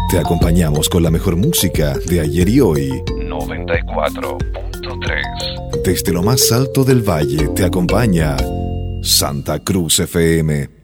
Te acompañamos con la mejor música de ayer y hoy. 94.3. Desde lo más alto del valle te acompaña Santa Cruz FM.